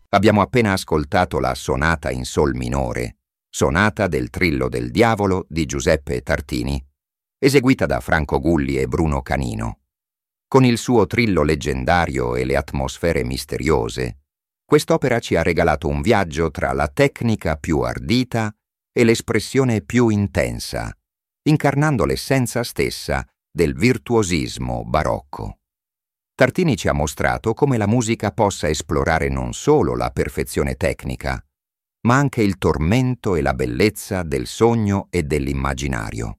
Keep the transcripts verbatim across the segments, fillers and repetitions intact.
Abbiamo appena ascoltato la sonata in sol minore, sonata del Trillo del Diavolo di Giuseppe Tartini, eseguita da Franco Gulli e Bruno Canino. Con il suo trillo leggendario e le atmosfere misteriose, quest'opera ci ha regalato un viaggio tra la tecnica più ardita e l'espressione più intensa, incarnando l'essenza stessa del virtuosismo barocco. Tartini ci ha mostrato come la musica possa esplorare non solo la perfezione tecnica, ma anche il tormento e la bellezza del sogno e dell'immaginario.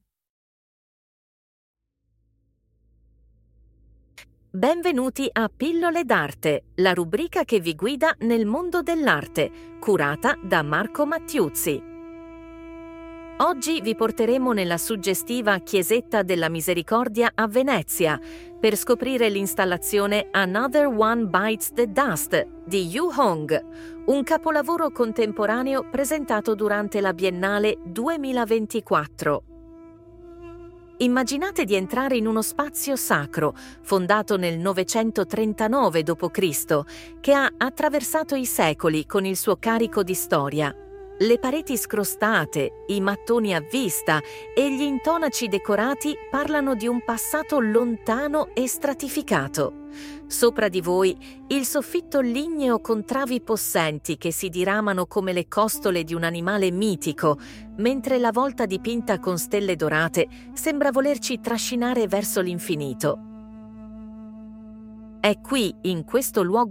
Benvenuti a Pillole d'Arte, la rubrica che vi guida nel mondo dell'arte, curata da Marco Mattiuzzi. Oggi vi porteremo nella suggestiva Chiesetta della Misericordia a Venezia per scoprire l'installazione Another One Bites the Dust di Yu Hong, un capolavoro contemporaneo presentato durante la Biennale duemilaventiquattro. Immaginate di entrare in uno spazio sacro, fondato nel novecentotrentanove dopo Cristo, che ha attraversato i secoli con il suo carico di storia. Le pareti scrostate, i mattoni a vista e gli intonaci decorati parlano di un passato lontano e stratificato. Sopra di voi il soffitto ligneo con travi possenti che si diramano come le costole di un animale mitico, mentre la volta dipinta con stelle dorate sembra volerci trascinare verso l'infinito. È qui, in questo luogo